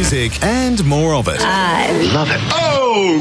music, and more of it. I Love it. Oh,